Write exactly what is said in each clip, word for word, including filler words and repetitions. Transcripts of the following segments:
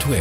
aktuell.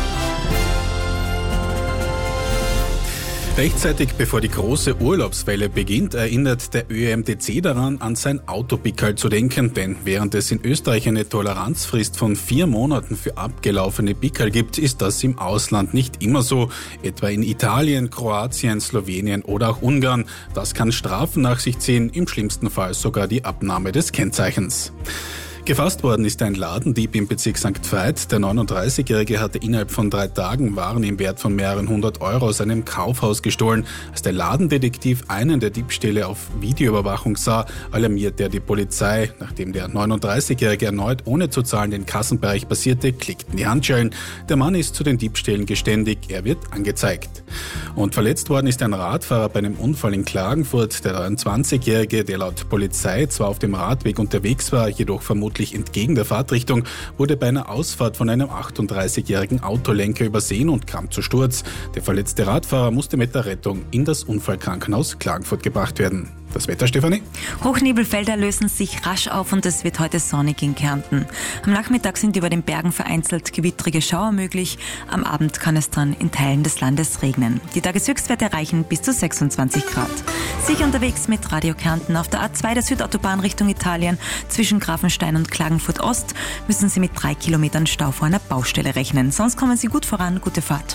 Rechtzeitig bevor die große Urlaubswelle beginnt, erinnert der Ö M T C daran, an sein Autopickerl zu denken, denn während es in Österreich eine Toleranzfrist von vier Monaten für abgelaufene Pickerl gibt, ist das im Ausland nicht immer so, etwa in Italien, Kroatien, Slowenien oder auch Ungarn. Das kann Strafen nach sich ziehen, im schlimmsten Fall sogar die Abnahme des Kennzeichens. Gefasst worden ist ein Ladendieb im Bezirk Sankt Veit. Der neununddreißigjährige hatte innerhalb von drei Tagen Waren im Wert von mehreren hundert Euro aus einem Kaufhaus gestohlen. Als der Ladendetektiv einen der Diebstähle auf Videoüberwachung sah, alarmierte er die Polizei. Nachdem der neununddreißigjährige erneut ohne zu zahlen den Kassenbereich passierte, klickten die Handschellen. Der Mann ist zu den Diebstählen geständig. Er wird angezeigt. Und verletzt worden ist ein Radfahrer bei einem Unfall in Klagenfurt. Der dreiundzwanzigjährige, der laut Polizei zwar auf dem Radweg unterwegs war, jedoch vermutlich entgegen der Fahrtrichtung, wurde bei einer Ausfahrt von einem achtunddreißigjährigen Autolenker übersehen und kam zu Sturz. Der verletzte Radfahrer musste mit der Rettung in das Unfallkrankenhaus Klagenfurt gebracht werden. Das Wetter, Stefanie? Hochnebelfelder lösen sich rasch auf und es wird heute sonnig in Kärnten. Am Nachmittag sind über den Bergen vereinzelt gewittrige Schauer möglich. Am Abend kann es dann in Teilen des Landes regnen. Die Tageshöchstwerte erreichen bis zu sechsundzwanzig Grad. Sicher unterwegs mit Radio Kärnten auf der A zwei der Südautobahn Richtung Italien. Zwischen Grafenstein und Klagenfurt Ost müssen Sie mit drei Kilometern Stau vor einer Baustelle rechnen. Sonst kommen Sie gut voran. Gute Fahrt.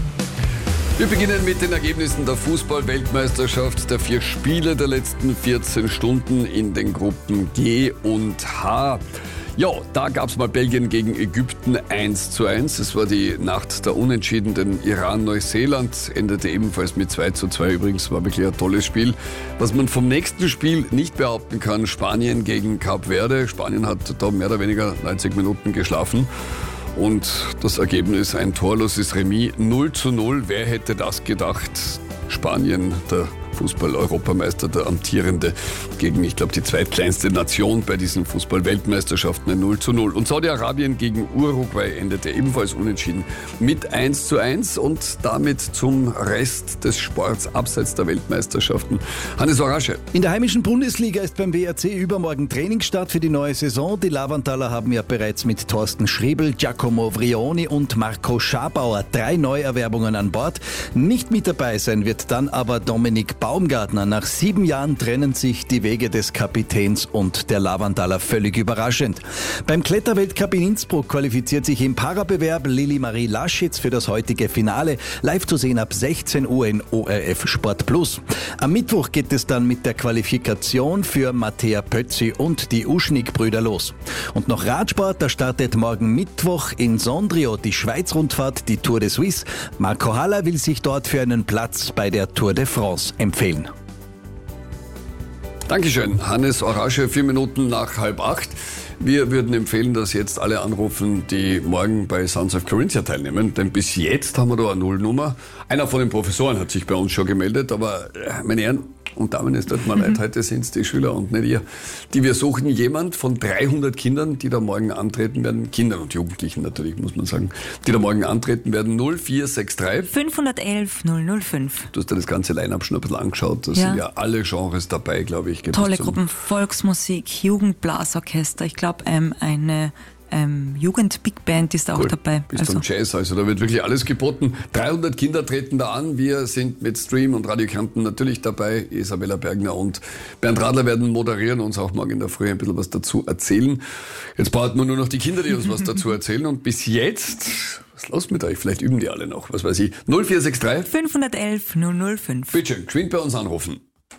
Wir beginnen mit den Ergebnissen der Fußball-Weltmeisterschaft, der vier Spiele der letzten vierzehn Stunden in den Gruppen G und H. Ja, da gab es mal Belgien gegen Ägypten eins zu eins. Es war die Nacht der Unentschieden, denn Iran-Neuseeland endete ebenfalls mit zwei zu zwei. Übrigens war wirklich ein tolles Spiel. Was man vom nächsten Spiel nicht behaupten kann, Spanien gegen Kap Verde. Spanien hat da mehr oder weniger neunzig Minuten geschlafen. Und das Ergebnis ein torloses Remis, null zu null. Wer hätte das gedacht? Spanien, der Fußball-Europameister, der amtierende, gegen, ich glaube, die zweitkleinste Nation bei diesen Fußball-Weltmeisterschaften, ein null zu null. Und Saudi-Arabien gegen Uruguay endete ebenfalls unentschieden mit eins zu eins und damit zum Rest des Sports abseits der Weltmeisterschaften. Hannes Orasche. In der heimischen Bundesliga ist beim W R C übermorgen Trainingsstart für die neue Saison. Die Lavantaler haben ja bereits mit Thorsten Schrebel, Giacomo Vrioni und Marco Schabauer drei Neuerwerbungen an Bord. Nicht mit dabei sein wird dann aber Dominik Baumgartner. Nach sieben Jahren trennen sich die Wege des Kapitäns und der Lavantaler völlig überraschend. Beim Kletterweltcup in Innsbruck qualifiziert sich im Parabewerb Lili Marie Laschitz für das heutige Finale. Live zu sehen ab sechzehn Uhr in O R F Sport Plus. Am Mittwoch geht es dann mit der Qualifikation für Mattea Pötzi und die Uschnig-Brüder los. Und noch Radsport, da startet morgen Mittwoch in Sondrio die Schweiz-Rundfahrt, die Tour de Suisse. Marco Haller will sich dort für einen Platz bei der Tour de France empfehlen. Dankeschön, Hannes Orasche, vier Minuten nach halb acht. Wir würden empfehlen, dass jetzt alle anrufen, die morgen bei Sons of Carinthia teilnehmen, denn bis jetzt haben wir da eine Nullnummer. Einer von den Professoren hat sich bei uns schon gemeldet, aber meine Herren und Damen, es tut mir leid, heute sind es die Schüler und nicht ihr. Die wir suchen, jemand von dreihundert Kindern, die da morgen antreten werden, Kindern und Jugendlichen natürlich, muss man sagen, die da morgen antreten werden, null vier sechs drei fünf eins eins null null fünf. Du hast dir das ganze Line-Up schon ein bisschen angeschaut, da ja. sind ja alle Genres dabei, glaube ich. Tolle Gruppen, Volksmusik, Jugendblasorchester, ich glaube ähm, eine Ähm, Jugend-Big-Band ist auch cool. dabei. Bis also. zum Jazz, also da wird wirklich alles geboten. dreihundert Kinder treten da an. Wir sind mit Stream und Radio Kärnten natürlich dabei. Isabella Bergner und Bernd Radler werden moderieren, uns auch morgen in der Früh ein bisschen was dazu erzählen. Jetzt brauchen wir nur noch die Kinder, die uns was dazu erzählen. Und bis jetzt, was ist los mit euch? Vielleicht üben die alle noch, was weiß ich. null vier sechs drei fünf eins eins null null fünf. Bitte, geschwind bei uns anrufen.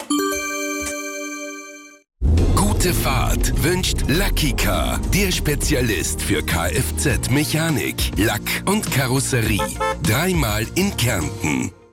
Gute Fahrt wünscht Lucky Car, der Spezialist für Kfz-Mechanik, Lack und Karosserie. Dreimal in Kärnten.